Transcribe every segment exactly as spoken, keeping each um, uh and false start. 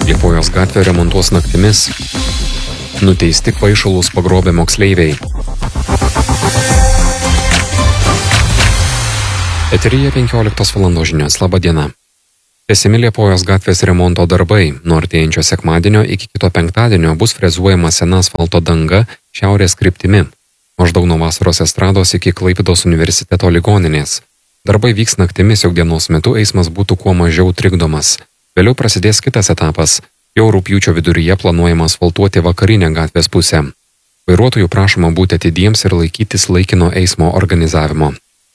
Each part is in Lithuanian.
Liepojos gatvę remontuos naktimis. Nuteisti kvaišalus pagrobę moksleiviai. Eteryje penkioliktos valandos žinios. Labą dieną. Tęsiami Liepojos gatvės remonto darbai. Nuo artėjančio sekmadienio iki kito penktadienio bus frezuojama sena asfalto danga šiaurės kryptimi. Maždaug nuo Vasaros estrados iki Klaipėdos universiteto ligoninės. Darbai vyks naktimis, jog dienos metu eismas būtų kuo mažiau trikdomas. Vėliau prasidės kitas etapas. Jau rugpjūčio viduryje planuojama asfaltuoti vakarinę gatvės pusę. Vairuotojų prašoma būti atidiems ir laikytis laikino eismo organizavimo.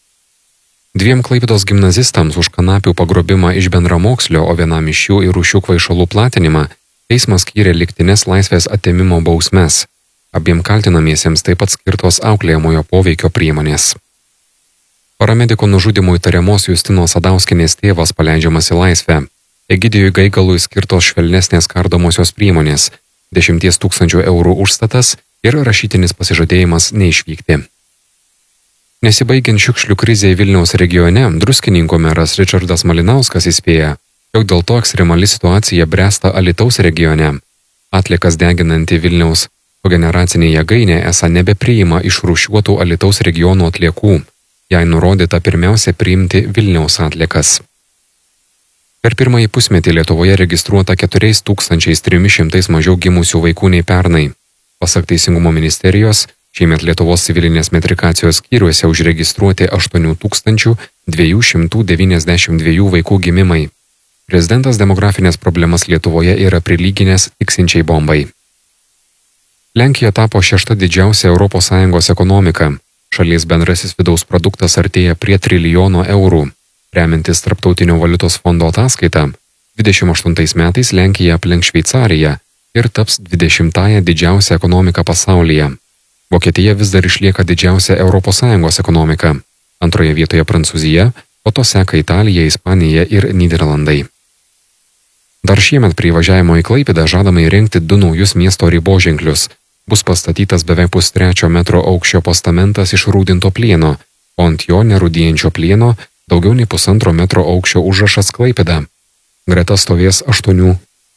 Dviem Klaipėdos gimnazistams už kanapių pagrobimą iš bendramokslio, o vienam iš jų ir rūšių kvaišalų platinimą, teismas skyrė lygtines laisvės atėmimo bausmes. Abiem kaltinamiesiems taip pat skirtos auklėjamojo poveikio priemonės. Paramediko nužudymų įtariamos Justinos Sadauskienės tėvas paleidžiamas į laisvę. Egidijui Gaigalui skirtos švelnesnės kardomosios priemonės, dešimties tūkstančių eurų užstatas ir rašytinis pasižadėjimas neišvykti. Nesibaigiant šiukšlių krizei Vilniaus regione, Druskininkų meras Ričardas Malinauskas įspėja, jog dėl to ekstremali situacija bręsta Alytaus regione. Atliekas deginanti Vilniaus kogeneracinė jėgainė esą nebepriima išrūšiuotų Alytaus regionų atliekų. Jai nurodyta pirmiausia priimti Vilniaus atliekas. Per pirmąjį pusmetį Lietuvoje registruota keturiais tūkstančiais trimis šimtais mažiau gimusių vaikų nei pernai. Pasak Teisingumo ministerijos, šiemet Lietuvos civilinės metrikacijos skyriuose užregistruoti aštuonių tūkstančių dviejų šimtų devyniasdešimt dviejų vaikų gimimai. Prezidentas demografinės problemas Lietuvoje yra prilyginęs tiksinčiai bombai. Lenkija tapo šešta didžiausia Europos Sąjungos ekonomika. Šalies bendrasis vidaus produktas artėja prie trilijono eurų. Remiantis Tarptautinio valiutos fondo ataskaita, dvidešimt aštuntais metais Lenkija aplenks Šveicariją ir taps dvidešimtąją didžiausią ekonomiką pasaulyje. Vokietija vis dar išlieka didžiausia Europos Sąjungos ekonomika. Antroje vietoje Prancūzija, po to seka Italija, Ispanija ir Nyderlandai. Dar šiemet prie įvažiavimo į Klaipėdą žadama įrengti du naujus miesto riboženklius. Bus pastatytas beveik pustrečio metro aukščio postamentas iš rūdinto plieno, o ant jo nerūdijančio plieno daugiau nei pusantro metro aukščio užrašas Klaipėda. Greta stovės aštuonių.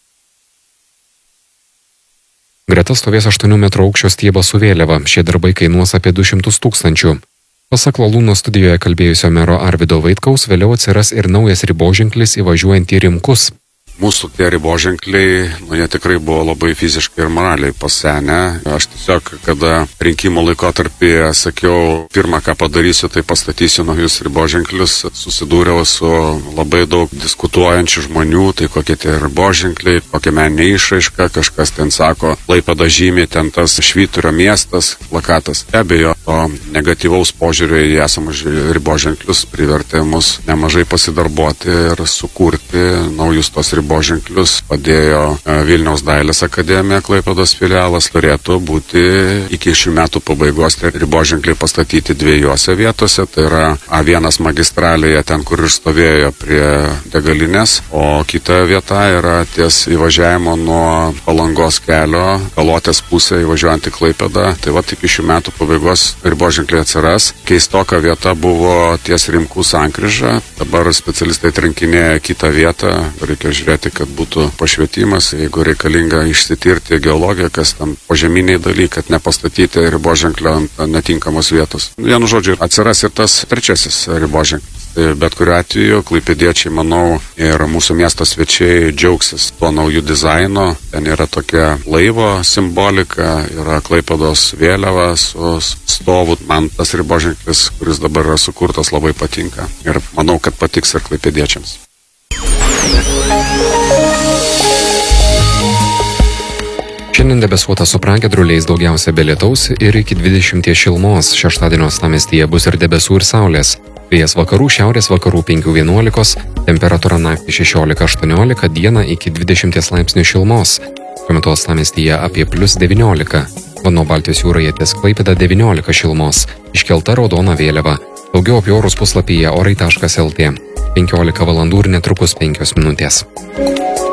Greta stovės aštuonių metrų aukščio stiebas su vėliava. Šie darbai kainuos apie du šimtus tūkstančių. Pasak Lalūno studijoje kalbėjusio mero Arvydo Vaitkaus, vėliau atsiras ir naujas riboženklis įvažiuojant į Rimkus. Mūsų tie riboženkliai, nu jie tikrai buvo labai fiziškai ir moraliai pasenę. Aš tiesiog, kada rinkimų laikotarpyje sakiau, pirmą ką padarysiu, tai pastatysiu naujus riboženklius, susidūriau su labai daug diskutuojančių žmonių, tai kokie tie riboženkliai, kokia meninė išraiška, kažkas ten sako, Klaipėda žymi, ten tas Švyturio miestas, plakatas. Be abejo, to negatyvaus požiūrio į esamus riboženklius privertė mus nemažai pasidarbuoti ir sukurti naujus tos riboženklius. Riboženklius padėjo Vilniaus dailės akademija, Klaipėdos filialas, turėtų būti iki šių metų pabaigos riboženkliai pastatyti dviejose vietose, tai yra A vienas magistralėje, ten kur ir stovėjo prie degalinės, o kita vieta yra ties įvažiavimo nuo Palangos kelio, Kalotės pusė įvažiuojant į Klaipėdą, tai va iki šių metų pabaigos riboženkliai atsiras. Keistoka vieta buvo ties Rimkų sankryža, dabar specialistai atrinkinėja kitą vietą, reikia žiūrėti, kad būtų pašvietimas, jeigu reikalinga išsitirti geologiją, kas tam požeminiai dalykai, kad nepastatyti riboženklio ant netinkamos vietos. Vienu žodžiu, atsiras ir tas trečiasis riboženklis. Bet kuriuo atveju klaipėdiečiai, manau, ir mūsų miesto svečiai džiaugsis tuo naujų dizaino. Ten yra tokia laivo simbolika, yra Klaipėdos vėliava su stovu. Man tas riboženklis, kuris dabar yra sukurtas, labai patinka. Ir manau, kad patiks ir klaipėdiečiams. Šiandien debesuota su pragiedruliais, daugiausia be lietaus ir iki dvidešimties šilumos. Šeštadienio uostamiestyje bus ir debesų ir saulės. Vėjas vakarų, šiaurės vakarų penkių vienuolikos, temperatūra naktį šešiolika aštuoniolika, dieną iki dvidešimties laipsnių šilumos. Šiuo metu uostamiestyje apie plius devyniolika. Nuo Baltijos jūroje ties Klaipėda devyniolika šilumos. Iškelta raudona vėliava. Daugiau apie orus puslapyje orai taškas lt. penkiolika valandų ir netrukus penkios minutės.